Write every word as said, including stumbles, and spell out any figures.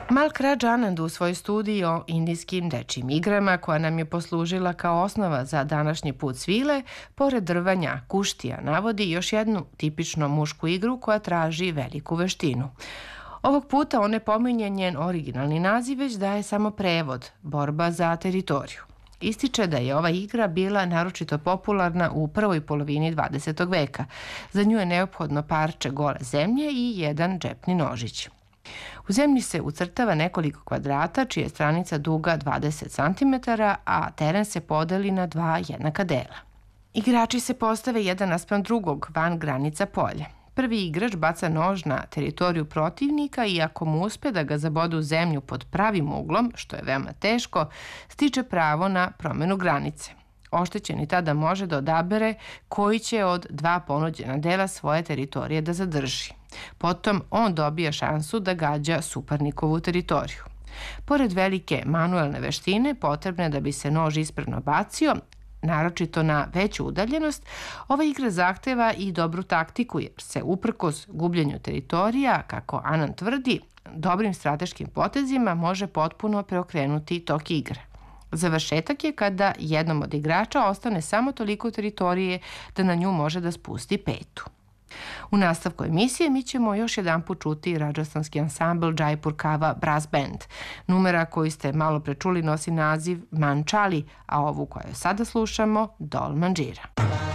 Malk Raj Anand u svojoj studiji o indijskim dečijim igrama, koja nam je poslužila kao osnova za današnji put svile, pored drvanja kuštija navodi još jednu tipično mušku igru koja traži veliku veštinu. Ovog puta on ne pominje njen originalni naziv, već daje samo prevod – borba za teritoriju. Ističe da je ova igra bila naročito popularna u prvoj polovini dvadesetog veka. Za nju je neophodno parče gole zemlje i jedan džepni nožić. U zemlji se ucrtava nekoliko kvadrata, čija je stranica duga dvadeset centimetara, a teren se podeli na dva jednaka dela. Igrači se postave jedan naspram drugog van granica polja. Prvi igrač baca nož na teritoriju protivnika i ako mu uspe da ga zabode u zemlju pod pravim uglom, što je veoma teško, stiče pravo na promenu granice. Oštećeni tada može da odabere koji će od dva ponuđena dela svoje teritorije da zadrži. Potom on dobija šansu da gađa suparnikovu teritoriju. Pored velike manuelne veštine potrebne da bi se nož ispravno bacio, naročito na veću udaljenost, ova igra zahteva i dobru taktiku jer se uprkos gubljenju teritorija, kako Anand tvrdi, dobrim strateškim potezima može potpuno preokrenuti tok igre. Završetak je kada jednom od igrača ostane samo toliko teritorije da na nju može da spusti petu. U nastavku emisije mi ćemo još jedan put čuti rajasthanski ansambl Jaipur Kava Brass Band. Numera koju ste malo prečuli nosi naziv Mančali, a ovu koju sada slušamo Dol Manđira.